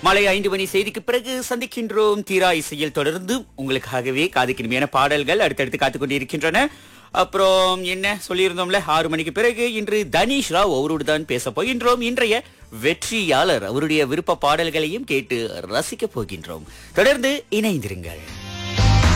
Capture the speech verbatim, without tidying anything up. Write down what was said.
மாலை ஐந்து மணி செய்திக்கு பிறகு சந்திக்கின்றோம். தீரா இசையில் தொடர்ந்து உங்களுக்காகவே காதுக்கு இனிமையான பாடல்கள் அடுத்தடுத்து காத்துக் கொண்டிருக்கின்றன. அப்புறம் என்ன சொல்லியிருந்தோம்ல, ஆறு மணிக்கு பிறகு இன்று தனீஷ் ராவ் அவரோடு தான் பேச போகின்றோம். இன்றைய வெற்றியாளர் அவருடைய விருப்ப பாடல்களையும் கேட்டு ரசிக்க போகின்றோம். தொடர்ந்து இணைந்திருங்கள்.